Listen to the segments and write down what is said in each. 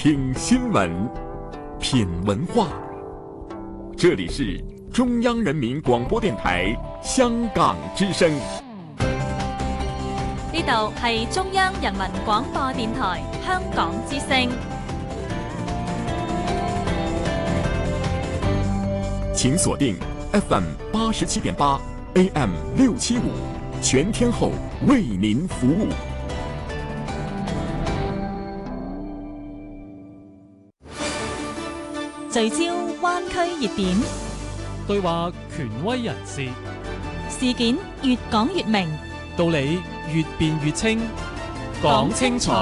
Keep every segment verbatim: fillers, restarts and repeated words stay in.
听新闻，品文化。这里是中央人民廣播電台香港之聲。 呢度係中央人民廣播電台香港之聲。 請鎖定 F M 八十七點八 A M 六七五，全天候為您服務。 聚焦灣區熱點， 對話權威人士， 事件越講越明， 道理越辯越清，講清楚，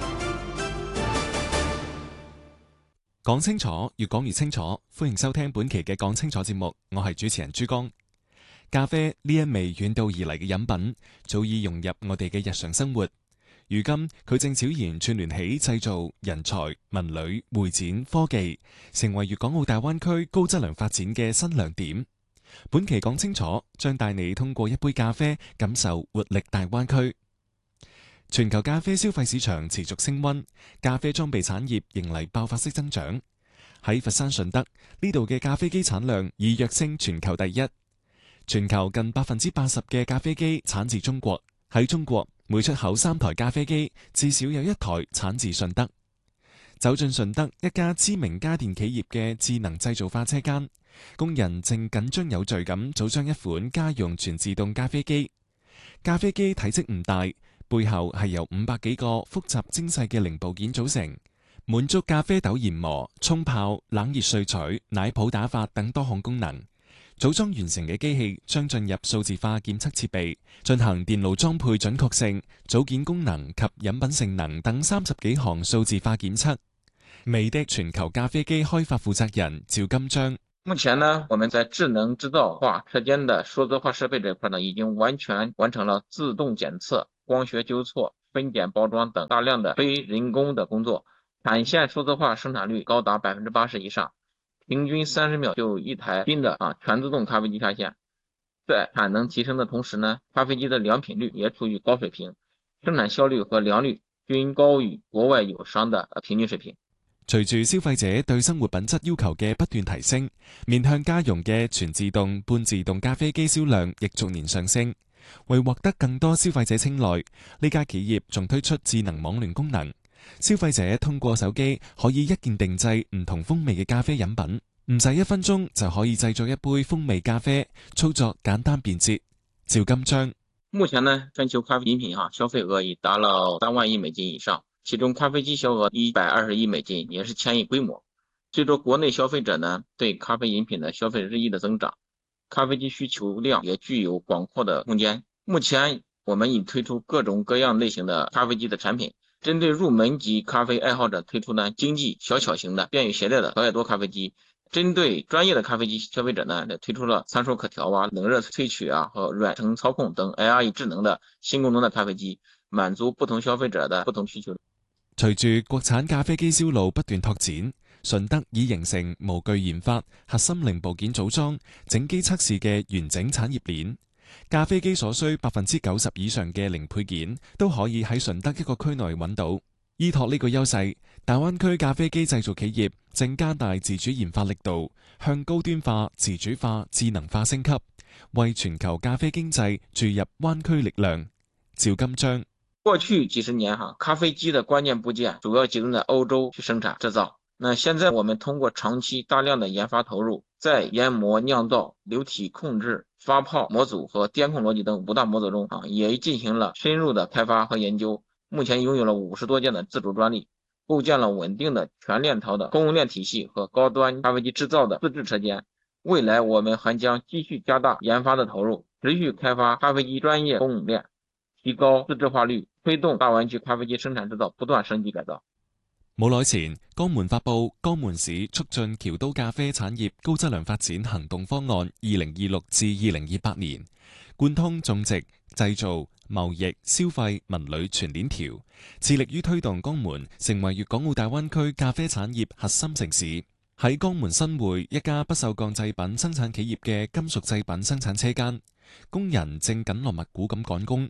講清楚，越講越清楚。歡迎收聽本期嘅講清楚節目，我係主持人朱江。咖啡呢一味遠道而嚟嘅飲品，早已融入我哋嘅日常生活。如今佢正悄然串聯起製造、人才、文旅、會展、科技，成為粵港澳大灣區高質量發展嘅新亮點。本期講清楚，將帶你通過一杯咖啡，感受活力大灣區。全球咖啡消費市場持續升溫，咖啡裝備產業迎嚟爆發式增長。喺佛山順德呢度嘅咖啡機產量已躍升全球第一。全球近百分之八十嘅咖啡機產自中國。喺中國，每出口三台咖啡機，至少有一台產自順德。走進順德一家知名家電企業嘅智能製造化車間，工人正緊張有序咁組裝一款家用全自動咖啡機。咖啡機體積唔大，背後係由五百幾個複雜精細嘅零部件組成，滿足咖啡豆研磨、沖泡、冷熱萃取、奶泡打發等多項功能。組裝完成嘅機器將進入數字化檢測設備，進行電路裝配準確性、組件功能及飲品性能等三十幾項數字化檢測。美的全球咖啡機開發負責人趙金章： 目前呢，我們在智能製造化車間的數字化設備這塊呢，已經完全完成了自動檢測、光學糾錯、分揀包裝等大量的非人工的工作，產線數字化生產率高達百分之八十以上。平均三十秒就有一台新的啊全自動咖啡機下線，在產能提升的同時呢，咖啡機的良品率也處於高水平，生產效率和良率均高於國外友商的平均水平。 隨住消費者對生活品質要求嘅不斷提升，面向家用嘅全自動、半自動咖啡機銷量亦逐年上升。為獲得更多消費者青睞，呢家企業仲推出智能網聯功能。消費者通過手機可以一鍵定製唔同風味嘅咖啡飲品，唔使一分鐘就可以製作一杯風味咖啡，操作簡單便捷。趙金章： 目前呢，全球咖啡飲品哈消費額已達到三萬億美金以上，其中咖啡機銷額一百二十億美金，也是千億規模。隨着國內消費者呢對咖啡飲品的消費日益的增長，咖啡機需求量也具有廣闊的空間。目前我們已推出各種各樣類型的咖啡機的產品。針對入門級咖啡愛好者推出呢經濟小巧型的便於攜帶的小愛多咖啡機，針對專業的咖啡機消費者呢推出了參數可調啊、冷熱萃取啊和軟程操控等 A I 智能的新功能的咖啡機，滿足不同消費者的不同需求。 隨住國產咖啡機銷路不斷拓展，順德已形成模具研發、核心零部件組裝、整機測試嘅完整產業鏈。咖啡機所需百分之九十以上嘅零配件都可以喺順德一個區內揾到。依託呢個優勢，大灣區咖啡機製造企業正加大自主研發力度，向高端化、自主化、智能化升級，為全球咖啡經濟注入灣區力量。趙金章： 過去幾十年哈，咖啡機的關鍵部件主要集中在歐洲去生產製造。那現在我們通過長期大量的研發投入，在研磨、釀造、流體控制、發泡模組和電控邏輯等五大模組中啊，也進行了深入的開發和研究。目前擁有了五十多件的自主專利，構建了穩定的全鏈條的供應鏈體系和高端咖啡機製造的自制車間。未來我們還將繼續加大研發的投入，持續開發咖啡機專業供應鏈，提高自制化率，推動大灣區咖啡機生產製造不斷升級改造。 冇耐前，江門發佈《江門市促進僑都咖啡產業高質量發展行動方案（二零二六至二零二八年）》，貫通種植、製造、貿易、消費、文旅全鏈條，致力於推動江門成為粵港澳大灣區咖啡產業核心城市。喺江門新會一家不鏽鋼製品生產企業嘅金屬製品生產車間，工人正緊鑼密鼓咁趕工。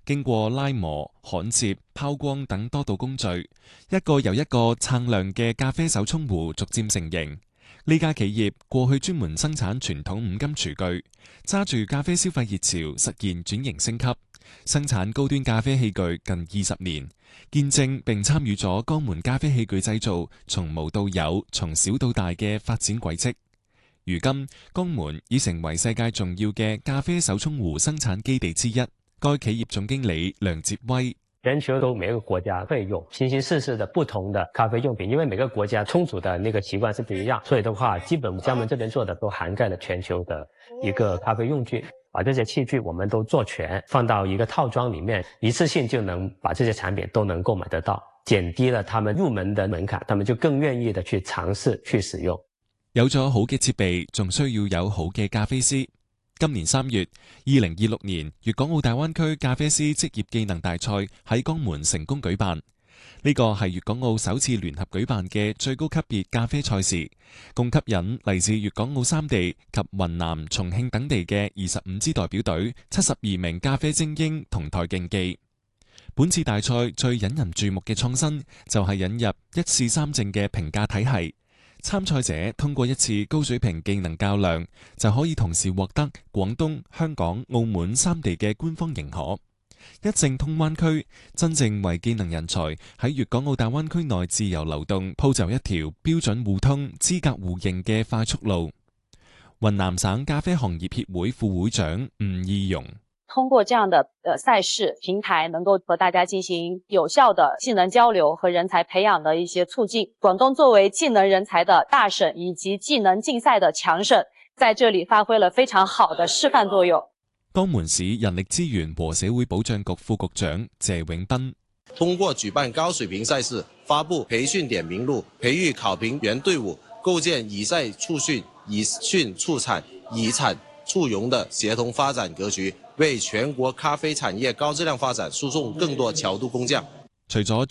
經過拉磨、焊接、拋光等多道工序，一個又一個鏗亮嘅咖啡手沖壺逐漸成型。呢家企業過去專門生產傳統五金廚具，揸住咖啡消費熱潮，實現轉型升級，生產高端咖啡器具近二十年，見證並參與咗江門咖啡器具製造從無到有、從小到大嘅發展軌跡。如今，江門已成為世界重要嘅咖啡手沖壺生產基地之一。該企業總經理梁哲威。 全球都每個國家會用形形色色的不同的咖啡用品，因為每個國家沖煮的那個習慣是不一樣，所以的話，基本江門這邊做的都涵蓋了全球的一個咖啡用具，把這些器具我們都做全，放到一個套裝裡面，一次性就能把這些產品都能購買得到，減低了他們入門的門檻，他們就更願意的去嘗試去使用。 有咗好嘅設備，仲需要有好嘅咖啡師。今年三月，二零二六年粵港澳大灣區咖啡師職業技能大賽喺江門成功舉辦。呢個係粵港澳首次聯合舉辦嘅最高級別咖啡賽事，共吸引嚟自粵港澳三地及雲南、重慶等地嘅二十五支代表隊、七十二名咖啡精英同台競技。本次大賽最引人注目嘅創新就係引入一試三證嘅評價體系。參賽者通過一次高水平技能較量，就可以同時獲得廣東、香港、澳門三地嘅官方認可。一證通灣區，真正為技能人才喺粵港澳大灣區內自由流動鋪就一條標準互通、資格互認嘅快速路。雲南省咖啡行業協會副會長吳義容。 通過這樣的呃賽事平台，能夠和大家進行有效的技能交流和人才培養的一些促進。廣東作為技能人才的大省以及技能競賽的強省，在這裏發揮了非常好的示範作用。 江門市人力資源和社會保障局副局長謝永斌。 通過舉辦高水平賽事，發布培訓點名錄，培育考評員隊伍，構建以賽促訓、以訓促產、以產促融的協同發展格局，為全國咖啡產業高質量發展輸送更多橋渡工匠。 除咗